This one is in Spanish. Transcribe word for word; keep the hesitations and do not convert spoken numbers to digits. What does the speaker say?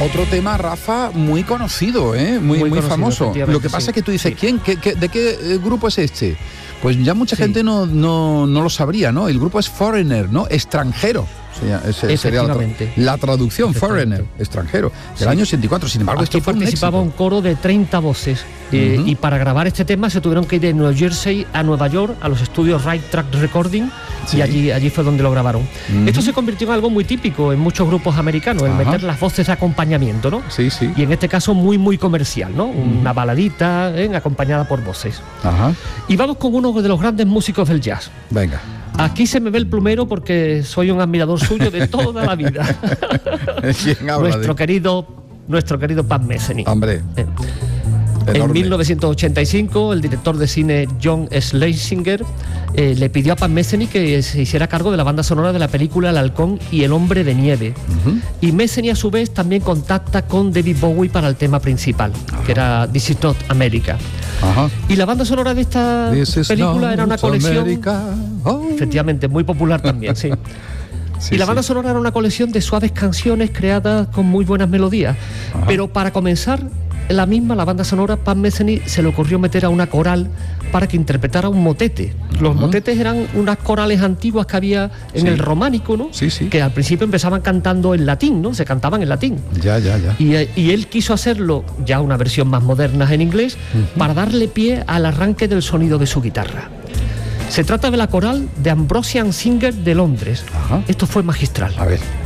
Otro tema, Rafa, muy conocido, ¿eh? muy, muy, muy famoso. Lo que pasa sí, es que tú dices, sí. ¿quién? ¿Qué, qué, ¿De qué grupo es este? Pues ya mucha sí. gente no, no, no lo sabría, ¿no? El grupo es Foreigner, ¿no? Extranjero. Ese sería la, la traducción, Foreigner, extranjero, del sí. año ochenta y cuatro. Sin embargo, aquí esto fue participaba un, un coro de treinta voces eh, uh-huh. y para grabar este tema se tuvieron que ir de Nueva Jersey a Nueva York a los estudios Right Track Recording sí. y allí, allí fue donde lo grabaron. Uh-huh. Esto se convirtió en algo muy típico en muchos grupos americanos, el uh-huh. meter las voces de acompañamiento, ¿no? Sí, sí. Y en este caso muy, muy comercial, ¿no? Uh-huh. Una baladita ¿eh? acompañada por voces. Uh-huh. Y vamos con uno de los grandes músicos del jazz. Venga. Aquí se me ve el plumero porque soy un admirador suyo de toda la vida. ¿Quién habla nuestro de... querido, nuestro querido Pat Metheny. Hombre. Eh. En mil novecientos ochenta y cinco, el director de cine John Schlesinger eh, le pidió a Pat Metheny que se hiciera cargo de la banda sonora de la película El Halcón y el Hombre de Nieve. Uh-huh. Y Metheny, a su vez, también contacta con David Bowie para el tema principal, uh-huh. que era This Is Not America. Uh-huh. Y la banda sonora de esta película era una colección... Oh. Efectivamente, muy popular también, sí. Sí, y la banda sí. sonora era una colección de suaves canciones creadas con muy buenas melodías. Ajá. Pero para comenzar, la misma, la banda sonora, Pat Metheny se le ocurrió meter a una coral para que interpretara un motete. Los uh-huh. motetes eran unas corales antiguas que había en sí. el románico, ¿no? Sí, sí. Que al principio empezaban cantando en latín, ¿no? Se cantaban en latín. Ya, ya, ya. Y, y él quiso hacerlo, ya una versión más moderna en inglés, uh-huh. para darle pie al arranque del sonido de su guitarra. Se trata de la coral de Ambrosian Singer de Londres. Ajá. Esto fue magistral. A ver.